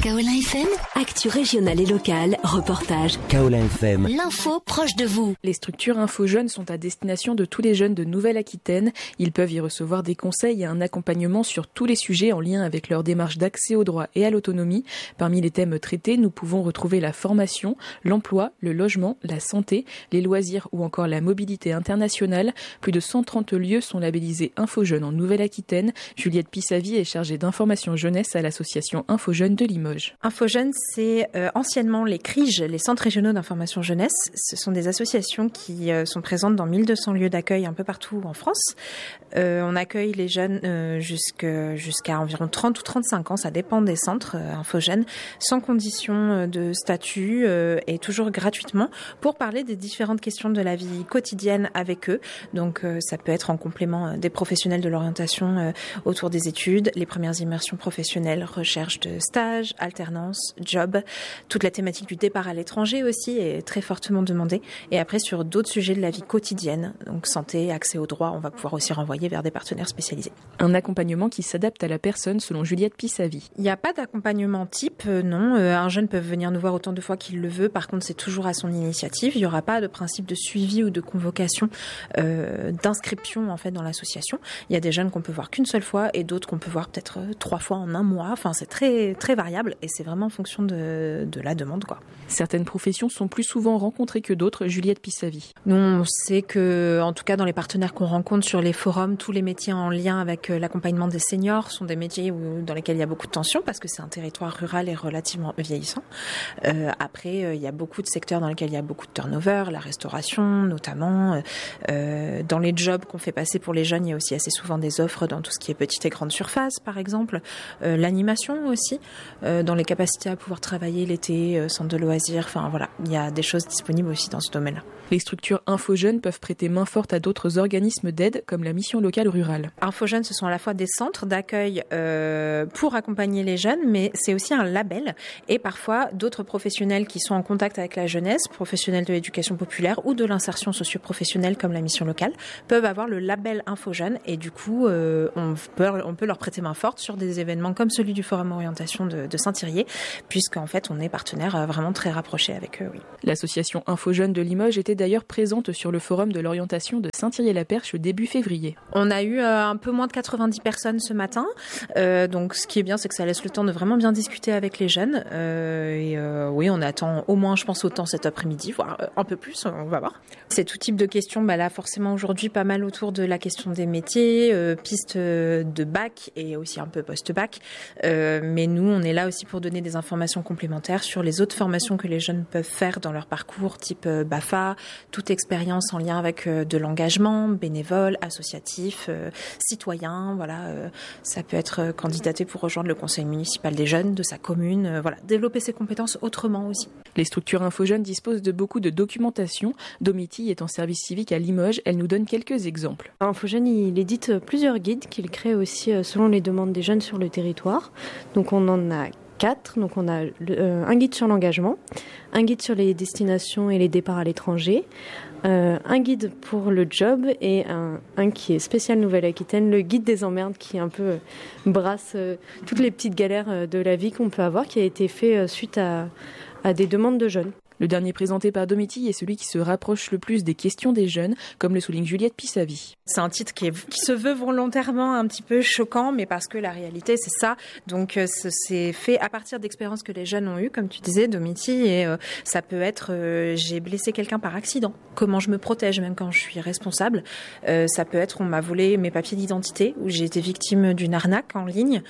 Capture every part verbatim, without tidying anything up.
Kaolin F M, actu régionale et locale, reportage. Kaolin F M, l'info proche de vous. Les structures Info Jeunes sont à destination de tous les jeunes de Nouvelle-Aquitaine. Ils peuvent y recevoir des conseils et un accompagnement sur tous les sujets en lien avec leur démarche d'accès au droit et à l'autonomie. Parmi les thèmes traités, nous pouvons retrouver la formation, l'emploi, le logement, la santé, les loisirs ou encore la mobilité internationale. Plus de cent trente lieux sont labellisés Info Jeunes en Nouvelle-Aquitaine. Juliette Pissavi est chargée d'information jeunesse à l'association Info Jeunes de Limoges. Info Jeunes, c'est euh, anciennement les C R I J, les centres régionaux d'information jeunesse. Ce sont des associations qui euh, sont présentes dans mille deux cents lieux d'accueil un peu partout en France. Euh, on accueille les jeunes euh, jusqu'à, jusqu'à environ trente ou trente-cinq ans, ça dépend des centres euh, Info Jeunes, sans condition de statut euh, et toujours gratuitement pour parler des différentes questions de la vie quotidienne avec eux. Donc euh, ça peut être en complément des professionnels de l'orientation euh, autour des études, les premières immersions professionnelles, recherche de stage, alternance, job, toute la thématique du départ à l'étranger aussi est très fortement demandée. Et après, sur d'autres sujets de la vie quotidienne, donc santé, accès au droit, on va pouvoir aussi renvoyer vers des partenaires spécialisés. Un accompagnement qui s'adapte à la personne selon Juliette Pissavi. Il n'y a pas d'accompagnement type, euh, non. Euh, un jeune peut venir nous voir autant de fois qu'il le veut. Par contre, c'est toujours à son initiative. Il n'y aura pas de principe de suivi ou de convocation, euh, d'inscription en fait dans l'association. Il y a des jeunes qu'on peut voir qu'une seule fois et d'autres qu'on peut voir peut-être euh, trois fois en un mois. Enfin, c'est très très variable. Et c'est vraiment en fonction de, de la demande, quoi. Certaines professions sont plus souvent rencontrées que d'autres, Juliette Pissavi. Nous, on sait que, en tout cas, dans les partenaires qu'on rencontre sur les forums, tous les métiers en lien avec l'accompagnement des seniors sont des métiers où, dans lesquels il y a beaucoup de tensions parce que c'est un territoire rural et relativement vieillissant. Euh, après, euh, il y a beaucoup de secteurs dans lesquels il y a beaucoup de turnover, la restauration notamment. Euh, dans les jobs qu'on fait passer pour les jeunes, il y a aussi assez souvent des offres dans tout ce qui est petite et grande surface, par exemple. Euh, l'animation aussi. Euh, dans les capacités à pouvoir travailler l'été, euh, centre de loisirs, enfin voilà, il y a des choses disponibles aussi dans ce domaine-là. Les structures Info Jeunes peuvent prêter main forte à d'autres organismes d'aide comme la mission locale rurale. Info Jeunes, ce sont à la fois des centres d'accueil euh, pour accompagner les jeunes, mais c'est aussi un label et parfois d'autres professionnels qui sont en contact avec la jeunesse, professionnels de l'éducation populaire ou de l'insertion socio-professionnelle comme la mission locale, peuvent avoir le label Info Jeunes et du coup euh, on, peut, on peut leur prêter main forte sur des événements comme celui du Forum Orientation de, de Saint-Thirier, puisqu'en fait on est partenaire vraiment très rapproché avec eux. Oui. L'association Info Jeunes de Limoges était d'ailleurs présente sur le Forum de l'orientation de Saint-Thirier-la-Perche début février. On a eu euh, un peu moins de quatre-vingt-dix personnes ce matin, euh, donc ce qui est bien c'est que ça laisse le temps de vraiment bien discuter avec les jeunes euh, et euh, oui on attend au moins je pense autant cet après-midi, voire euh, un peu plus, on va voir. C'est tout type de questions, bah là forcément aujourd'hui pas mal autour de la question des métiers, euh, pistes de bac et aussi un peu post-bac, euh, mais nous on est là aussi pour donner des informations complémentaires sur les autres formations que les jeunes peuvent faire dans leur parcours, type euh, B A F A, toute expérience en lien avec euh, de l'engagement, bénévole, associatif, euh, citoyen, voilà, euh, ça peut être euh, candidater pour rejoindre le conseil municipal des jeunes de sa commune, euh, voilà, développer ses compétences autrement aussi. Les structures Info Jeunes disposent de beaucoup de documentation. Domiti est en service civique à Limoges, elle nous donne quelques exemples. Info Jeunes, il édite plusieurs guides qu'il crée aussi selon les demandes des jeunes sur le territoire. Donc on en a quatre. Donc on a le, euh, un guide sur l'engagement, un guide sur les destinations et les départs à l'étranger, euh, un guide pour le job et un, un qui est spécial Nouvelle-Aquitaine, le guide des emmerdes qui un peu euh, brasse euh, toutes les petites galères euh, de la vie qu'on peut avoir, qui a été fait euh, suite à, à des demandes de jeunes. Le dernier présenté par Domiti est celui qui se rapproche le plus des questions des jeunes, comme le souligne Juliette Pissavi. C'est un titre qui, est, qui se veut volontairement un petit peu choquant, mais parce que la réalité, c'est ça. Donc, c'est fait à partir d'expériences que les jeunes ont eues, comme tu disais, Domiti, et euh, ça peut être euh, j'ai blessé quelqu'un par accident. Comment je me protège, même quand je suis responsable. Euh, ça peut être on m'a volé mes papiers d'identité, ou j'ai été victime d'une arnaque en ligne.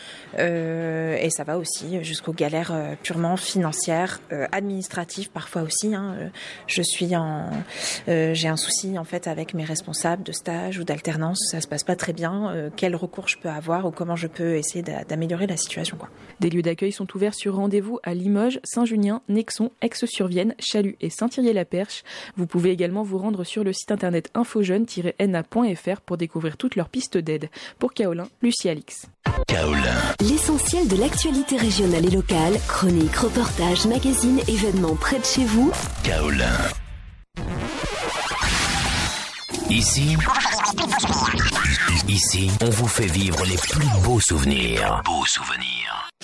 Euh, et ça va aussi jusqu'aux galères euh, purement financières, euh, administratives, parfois aussi. Hein. Je suis en, euh, j'ai un souci en fait avec mes responsables de stage ou d'alternance, ça se passe pas très bien. Euh, quel recours je peux avoir ou comment je peux essayer d'améliorer la situation, quoi. Des lieux d'accueil sont ouverts sur rendez-vous à Limoges, Saint-Junien, Nexon, Aix-sur-Vienne, Chalut et Saint-Thirier-la-Perche. Vous pouvez également vous rendre sur le site internet infojeunes tiret n a point f r pour découvrir toutes leurs pistes d'aide. Pour Kaolin, Lucie Alix. Kaolin. L'essentiel de l'actualité régionale et locale, chroniques, reportages, magazines, événements près de chez vous. Kaolin. Ici, ici, on vous fait vivre les plus beaux souvenirs. Beaux souvenirs.